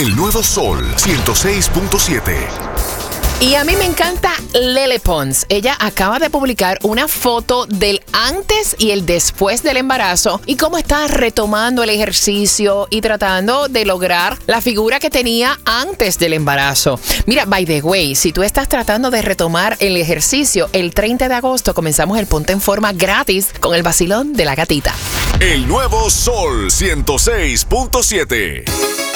El nuevo Sol 106.7. Y a mí me encanta Lele Pons. Ella acaba de publicar una foto del antes y el después del embarazo y cómo está retomando el ejercicio y tratando de lograr la figura que tenía antes del embarazo. Mira, by the way, si tú estás tratando de retomar el ejercicio, el 30 de agosto comenzamos el Ponte en Forma gratis con el vacilón de la gatita. El nuevo Sol 106.7.